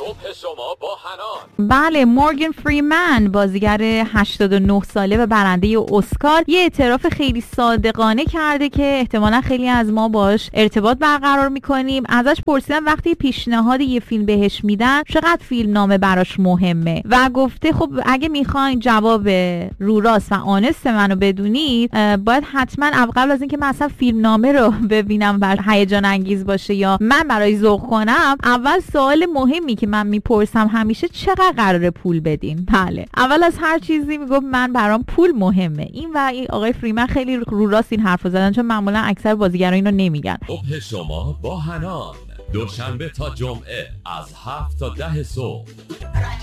صبح شما با حنان. بله، مورگان فریمن بازیگر 89 ساله و برنده اسکار یه اعتراف خیلی صادقانه کرده که احتمالا خیلی از ما باش ارتباط برقرار میکنیم. ازش پرسیدم وقتی پیشنهاد یه فیلم بهش میدن چقدر فیلم نامه براش مهمه و گفته خب اگه میخواین جواب رو راست و آنست منو بدونید باید حتما قبل از اینکه من اصلا فیلم نامه رو ببینم و هیجان انگیز باشه یا من برای ذوق کنم، اول سوال مهمی که من میپرسم همیشه چقدر قراره پول بدین. بله، اول از هر چیزی میگم من برام پول مهمه. این و این آقای فریمن خیلی رو راست این حرفو زدن، چون معمولا اکثر بازیگرا اینو نمیگن. صبح شما با حنان، دوشنبه تا جمعه از 7 تا 10 صبح.